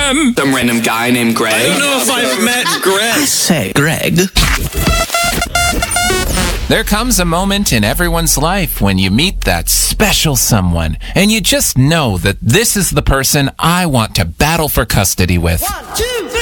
Some random guy named Greg. I don't know if I've met Greg. I say, Greg. There comes a moment in everyone's life when you meet that special someone, and you just know that this is the person I want to battle for custody with. 1, 2, 3.